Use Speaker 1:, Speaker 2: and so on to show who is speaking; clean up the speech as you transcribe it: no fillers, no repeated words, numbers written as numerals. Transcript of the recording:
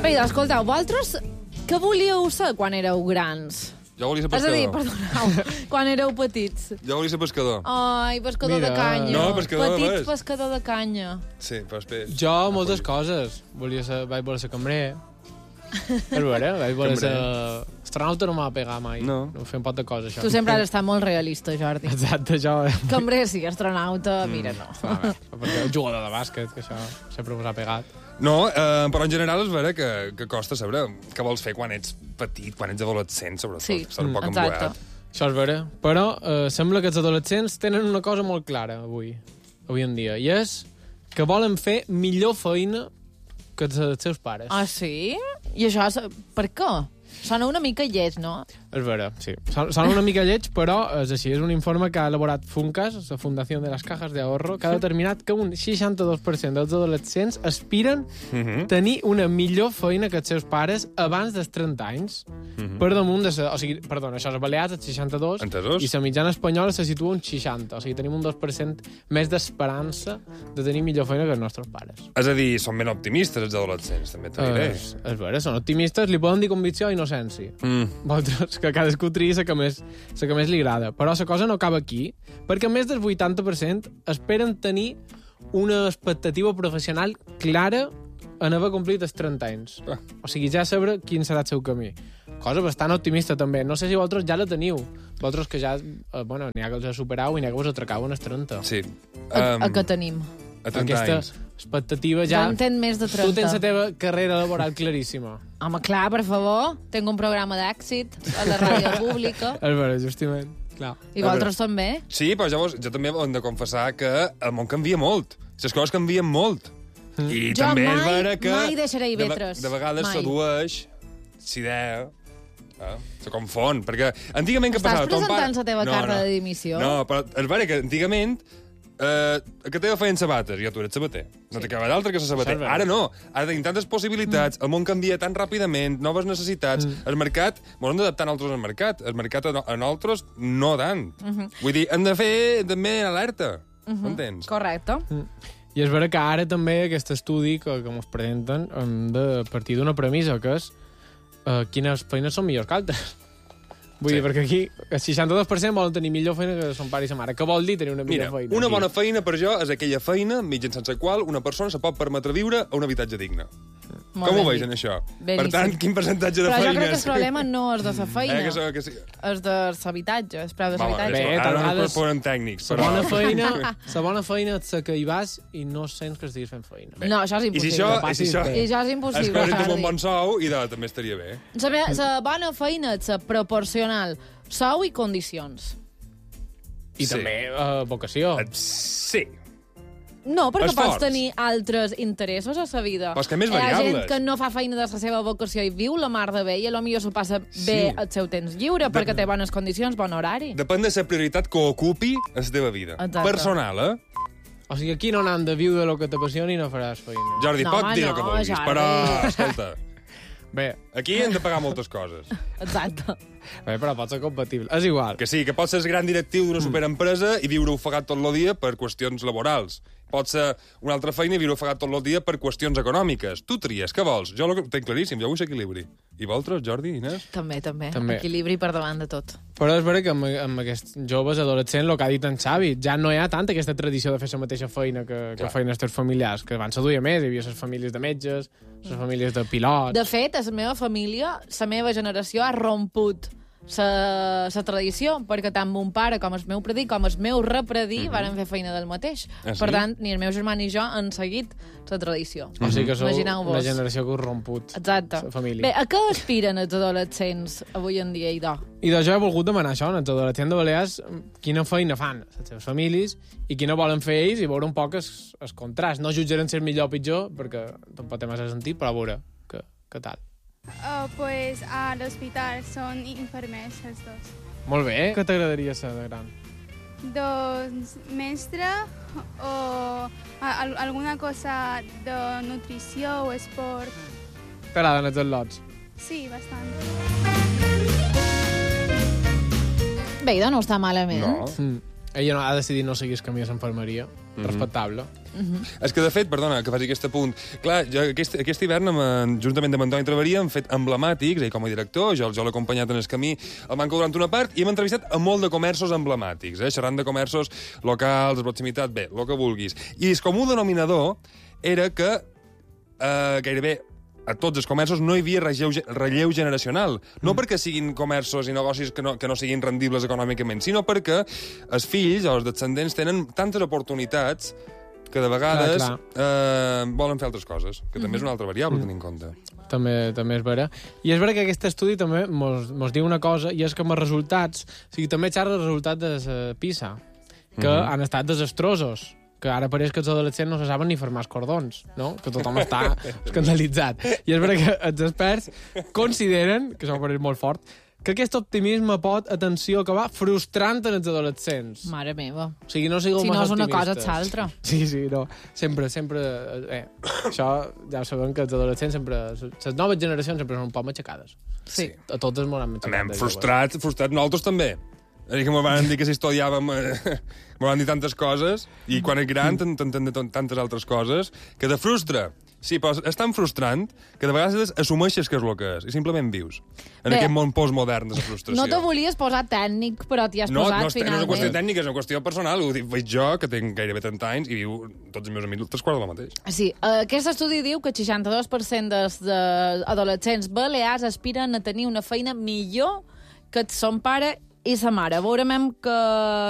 Speaker 1: Bé, escolteu, vosaltres què volíeu ser quan éreu grans?
Speaker 2: Jo volia ser
Speaker 1: És a dir,
Speaker 2: pescador.
Speaker 1: perdoneu, quan éreu petits.
Speaker 2: Jo volia ser pescador.
Speaker 1: Ai, pescador
Speaker 3: Mira.
Speaker 1: de canya.
Speaker 2: No, pescador de
Speaker 1: Petits
Speaker 2: més.
Speaker 1: pescador de canya.
Speaker 2: Sí, però espera.
Speaker 3: Jo, moltes coses. Vaig voler ser cambrer. És vera, vaig voler ser... Astronauta no m'ha pegat mai.
Speaker 2: No.
Speaker 3: Fem pot de coses, això.
Speaker 1: Tu sempre has estat molt realista, Jordi.
Speaker 3: Exacte, això...
Speaker 1: Cambrer sí, astronauta, mira, no.
Speaker 3: Perquè jugador de bàsquet, que això sempre us ha pegat.
Speaker 2: No, però en general és vera que costa saber què vols fer quan ets petit, quan ets adolescent, sobretot.
Speaker 1: Sí,
Speaker 2: Estar un poc
Speaker 1: exacte.
Speaker 2: emboiat.
Speaker 3: Això és vera. Però sembla que els adolescents tenen una cosa molt clara avui en dia, i és que volen fer millor feina que els seus pares.
Speaker 1: Ah, sí? I això, per què? Sona una mica lleig, no?
Speaker 3: És vera, sí. Sona una mica lleig, però és així. És un informe que ha elaborat Funcas, la Fundació de les Cajas de Ahorro, que ha determinat que un 62% dels adolescents aspiren tenir una millor feina que els seus pares abans dels 30 anys. Per damunt de... O sigui, perdona, això és a Balears, el 62,
Speaker 2: Entesos.
Speaker 3: i la mitjana espanyola se situa un 60. O sigui, tenim un 2% més d'esperança de tenir millor feina que els nostres pares.
Speaker 2: És a dir, són ben optimistes els adolescents, també t'ho diré.
Speaker 3: És vera, són optimistes, li poden dir convicció o innocència. Vosaltres, que cadascú triï la que més li agrada. Però la cosa no acaba aquí, perquè més del 80% esperen tenir una expectativa professional clara en haver complit els 30 anys. O sigui, ja saber quin serà el seu camí. Cosa bastant optimista, també. No sé si vosaltres ja la teniu. Vosaltres que ja... bueno, n'hi ha que els superau i n'hi ha que us atracau en els 30.
Speaker 2: Sí.
Speaker 1: A què tenim?
Speaker 2: A 30
Speaker 3: Aquesta
Speaker 2: anys.
Speaker 3: expectativa ja...
Speaker 1: Ja en tens més de 30.
Speaker 3: Tu tens la teva carrera laboral claríssima.
Speaker 1: Home, clar, per favor. Tengo un programa d'èxit a la ràdio pública.
Speaker 3: És vera, justament. Clar.
Speaker 1: I vosaltres també?
Speaker 2: Sí, però llavors jo també hem de confessar que el món canvia molt. Les coses canvien molt. I
Speaker 1: Jo
Speaker 2: també és
Speaker 1: mai-
Speaker 2: vera que...
Speaker 1: mai deixaré Ivetres.
Speaker 2: De vegades
Speaker 1: Mai.
Speaker 2: sedueix s'idea... Se confon, perquè antigament què
Speaker 1: Estàs
Speaker 2: passava? Ton
Speaker 1: presentant la teva carta de dimissió?
Speaker 2: No, però és vera que antigament que teva feien sabates, ja tu eres sabater. No te quedava d'altre que ser sabater.
Speaker 3: Això és vera.
Speaker 2: Ara no, ara tenim tantes possibilitats, el món canvia tan ràpidament, noves necessitats, el mercat, ens hem d'adaptar a nosaltres al mercat, el mercat a nosaltres no tant. Vull dir, hem de fer també alerta, m'entens?
Speaker 1: Correcte.
Speaker 3: I és vera que ara també aquest estudi que ens presenten hem de partir d'una premissa, que és quines feines són millors que altres. Vull dir, perquè aquí el 62% volen tenir millor feina que son pare i sa mare. Què vol dir tenir una millor
Speaker 2: Mira,
Speaker 3: feina?
Speaker 2: una
Speaker 3: aquí?
Speaker 2: bona feina per jo és aquella feina mitjançant la qual una persona se pot permetre viure a un habitatge digne.
Speaker 1: Molt
Speaker 2: Com ho
Speaker 1: ben
Speaker 2: veig
Speaker 1: dit.
Speaker 2: en això?
Speaker 1: Ben
Speaker 2: Per tant,
Speaker 1: dit.
Speaker 2: quin percentatge de
Speaker 1: Però jo
Speaker 2: feines...
Speaker 1: crec que el problema no és de la feina,
Speaker 2: que sí.
Speaker 1: és de l'habitatge, el preu de
Speaker 2: Vale,
Speaker 1: l'habitatge.
Speaker 3: Bé,
Speaker 2: ara no
Speaker 3: vegades-
Speaker 2: ens posem tècnics,
Speaker 3: La
Speaker 2: però...
Speaker 3: bona feina és la que hi vas i no sents que estiguis fent feina.
Speaker 1: No, això és
Speaker 2: I si
Speaker 1: impossible.
Speaker 2: això... I si això...
Speaker 1: I això és impossible,
Speaker 2: Es presenta amb
Speaker 1: Jordi.
Speaker 2: un bon sou i també estaria bé.
Speaker 1: La bona feina és la proporcional sou i condicions.
Speaker 3: I
Speaker 2: Sí.
Speaker 3: també vocació.
Speaker 2: Sí.
Speaker 1: No, perquè
Speaker 2: Esforç.
Speaker 1: pots tenir altres interessos a la vida.
Speaker 2: Però és que més
Speaker 1: Hi ha
Speaker 2: variables.
Speaker 1: gent que no fa feina de la seva vocació i viu la mar de bé i potser s'ho passa bé
Speaker 2: Sí.
Speaker 1: el seu temps lliure perquè té bones condicions, bon horari.
Speaker 2: Depèn de la prioritat que ocupi a la teva vida.
Speaker 1: Exacte.
Speaker 2: Personal, eh?
Speaker 3: O sigui, aquí no n'han de viure el que t'apassioni i no faràs feina.
Speaker 2: Jordi,
Speaker 1: No,
Speaker 2: pot
Speaker 1: home,
Speaker 2: dir el
Speaker 1: no,
Speaker 2: que vulguis,
Speaker 1: Jordi.
Speaker 2: però, escolta,
Speaker 3: Bé,
Speaker 2: aquí hem de pagar moltes coses.
Speaker 1: Exacte.
Speaker 3: però pot ser compatible. És igual.
Speaker 2: Que sí, que pots ser el gran directiu d'una superempresa i viure ofegat tot el dia per qüestions laborals. Pot ser una altra feina i viure ofegat tot el dia per qüestions econòmiques. Tu tries, què vols? Jo ho tenc claríssim, jo vull equilibri. I vosaltres, Jordi, Inés?
Speaker 1: També.
Speaker 3: També.
Speaker 1: Equilibri per davant de tot.
Speaker 3: Però és vera que amb aquests joves adolescents, el que ha dit en Xavi, ja no hi ha tanta aquesta tradició de fer la mateixa feina que feien els teus familiars, que abans se duia més, hi havia les famílies de metges, les famílies de pilots...
Speaker 1: De fet, a la meva família, la meva generació ha romput la tradició, perquè tant mon pare com el meu predí, com el meu repredí, varen fer feina del mateix.
Speaker 2: Ah, sí?
Speaker 1: Per tant, ni el meu germà ni jo han seguit la tradició.
Speaker 3: O sigui que sou
Speaker 1: Imagineu-vos.
Speaker 3: una generació que us romput.
Speaker 1: Exacte.
Speaker 3: La família.
Speaker 1: Bé, a què aspiren els adolescents avui en dia, Idò?
Speaker 3: I de jo he volgut demanar això, als adolescents de Balears, quina feina fan les seves famílies i quina volen fer ells i veure un poc el contrast. No jutjarem si és millor o pitjor, perquè tampoc té massa sentit, però a veure què tal.
Speaker 4: Pues a l'hospital són infermers els dos.
Speaker 3: Molt bé. Què t'agradaria ser de gran?
Speaker 4: Doncs mestre o alguna cosa de nutrició o esport.
Speaker 3: T'agraden els al·lots?
Speaker 4: Sí, bastant.
Speaker 1: Bé, Idò no està malament.
Speaker 2: No.
Speaker 3: Ella no ha decidit no seguir el camí a l'enfermeria. Respectable.
Speaker 2: És que, de fet, perdona, que faci aquest apunt. Clar, jo aquest hivern, juntament amb Antoni Traveria, hem fet emblemàtics, ell com a director, jo l'he acompanyat en el camí al Manco durant una part, i hem entrevistat a molt de comerços emblemàtics, xerrant de comerços locals, de proximitat, bé, el que vulguis. I el comú denominador era que gairebé a tots els comerços no hi havia relleu generacional. No perquè siguin comerços i negocis que no siguin rendibles econòmicament, sinó perquè els fills o els descendents tenen tantes oportunitats que de vegades volen fer altres coses, que també és una altra variable a tenir en compte.
Speaker 3: També és vera. I és vera que aquest estudi també mos diu una cosa, i és que amb els resultats, o sigui, també xerra els resultats de PISA, que han estat desastrosos, que ara pareix que els adolescents no se saben ni formar els cordons, no? Que tothom està escandalitzat. I és vera que els experts consideren, que això pareix molt fort, que aquest optimisme pot, atenció, acabar frustrant en els adolescents.
Speaker 1: Mare meva.
Speaker 3: O sigui, no sigueu
Speaker 1: si
Speaker 3: massa
Speaker 1: no és una
Speaker 3: optimistes.
Speaker 1: cosa, és l'altra.
Speaker 3: Sí, no. Sempre... això ja sabem que els adolescents sempre... Les noves generacions sempre són un poc matxacades.
Speaker 1: Sí.
Speaker 3: A totes m'ho han matxacat.
Speaker 2: Anem frustrats nosaltres també. Que m'ho van dir que si estudiàvem... m'ho van dir tantes coses, i quan és gran t'entén de tantes altres coses, que te frustra. Sí, però és tan frustrant que de vegades assumeixes que és el que és, i simplement vius en aquest món postmodern de la frustració.
Speaker 1: No te volies posar tècnic, però t'hi has posat finalment.
Speaker 2: No és una qüestió tècnica, és una qüestió personal. Ho veig jo, que tinc gairebé 30 anys, i viu tots els meus amics 3 quarts de la mateix.
Speaker 1: Sí, aquest estudi diu que el 62% dels adolescents balears aspiren a tenir una feina millor que son pare i sa mare. Veurem que